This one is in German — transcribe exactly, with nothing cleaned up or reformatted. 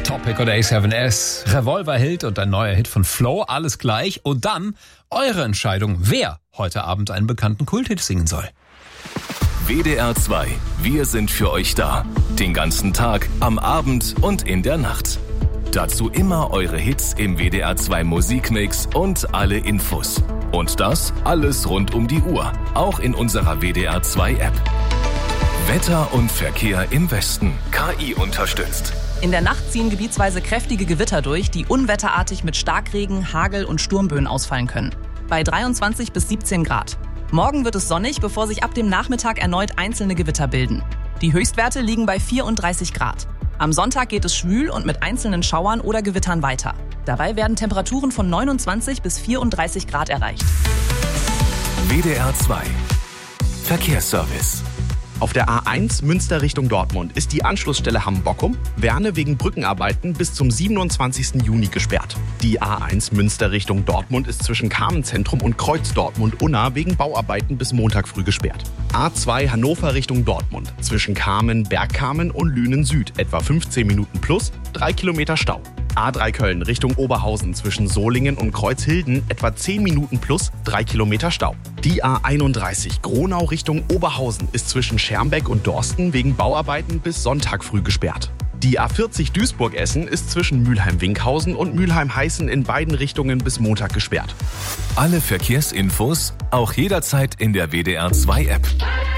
Topic oder A sieben S, Revolverheld und ein neuer Hit von Flo, alles gleich. Und dann eure Entscheidung, wer heute Abend einen bekannten Kulthit singen soll. W D R zwei, wir sind für euch da. Den ganzen Tag, am Abend und in der Nacht. Dazu immer eure Hits im W D R zwei Musikmix und alle Infos. Und das alles rund um die Uhr, auch in unserer W D R zwei App. Wetter und Verkehr im Westen, K I unterstützt. In der Nacht ziehen gebietsweise kräftige Gewitter durch, die unwetterartig mit Starkregen, Hagel und Sturmböen ausfallen können. Bei dreiundzwanzig bis siebzehn Grad. Morgen wird es sonnig, bevor sich ab dem Nachmittag erneut einzelne Gewitter bilden. Die Höchstwerte liegen bei vierunddreißig Grad. Am Sonntag geht es schwül und mit einzelnen Schauern oder Gewittern weiter. Dabei werden Temperaturen von neunundzwanzig bis vierunddreißig Grad erreicht. W D R zwei Verkehrsservice. Auf der A eins Münster Richtung Dortmund ist die Anschlussstelle Hamm-Bockum, Werne wegen Brückenarbeiten bis zum siebenundzwanzigsten Juni gesperrt. Die A eins Münster Richtung Dortmund ist zwischen Kamenzentrum und Kreuz Dortmund-Unna wegen Bauarbeiten bis Montag früh gesperrt. A zwei Hannover Richtung Dortmund zwischen Kamen, Bergkamen und Lünen Süd etwa fünfzehn Minuten plus, drei Kilometer Stau. A drei Köln Richtung Oberhausen zwischen Solingen und Kreuzhilden etwa zehn Minuten plus, drei Kilometer Stau. Die A einunddreißig Gronau Richtung Oberhausen ist zwischen Schermbeck und Dorsten wegen Bauarbeiten bis Sonntag früh gesperrt. Die A vierzig Duisburg-Essen ist zwischen Mülheim-Winkhausen und Mülheim-Heißen in beiden Richtungen bis Montag gesperrt. Alle Verkehrsinfos auch jederzeit in der W D R zwei App.